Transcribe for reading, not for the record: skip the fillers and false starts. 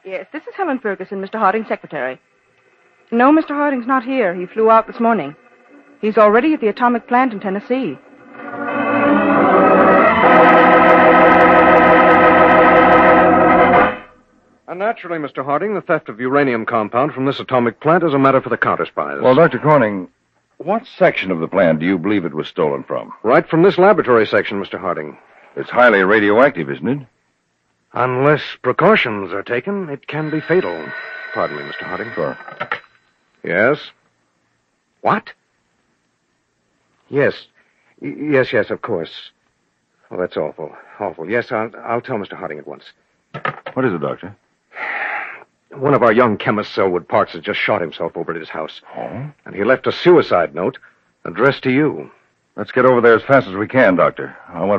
Yes, this is Helen Ferguson, Mr. Harding's secretary. No, Mr. Harding's not here. He flew out this morning. He's already at the atomic plant in Tennessee. And naturally, Mr. Harding, the theft of uranium compound from this atomic plant is a matter for the counter-spies. Well, Dr. Corning, what section of the plant do you believe it was stolen from? Right from this laboratory section, Mr. Harding. It's highly radioactive, isn't it? Unless precautions are taken, it can be fatal. Pardon me, Mr. Harding. Sure. Yes? What? Yes. Yes, of course. Oh, that's awful. Awful. Yes, I'll tell Mr. Harding at once. What is it, Doctor? One of our young chemists, Selwood Parks, has just shot himself over at his house. Oh? And he left a suicide note addressed to you. Let's get over there as fast as we can, Doctor. I want